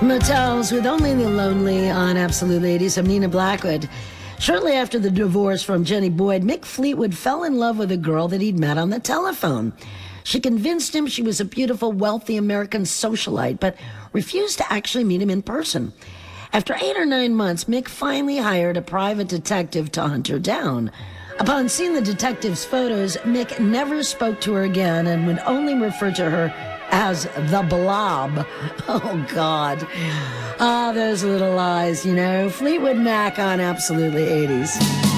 Motels with Only the Lonely on Absolute Ladies. I'm Nina Blackwood. Shortly after the divorce from Jenny Boyd, Mick Fleetwood fell in love with a girl that he'd met on the telephone. She convinced him she was a beautiful, wealthy American socialite, but refused to actually meet him in person. After 8 or 9 months, Mick finally hired a private detective to hunt her down. Upon seeing the detective's photos, Mick never spoke to her again and would only refer to her as the Blob. Oh, God. Ah, those little lies, you know. Fleetwood Mac on Absolutely 80s.